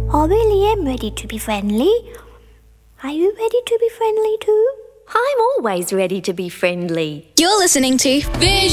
I really am ready to be friendly. Are you ready to be friendly too? I'm always ready to be friendly. You're listening to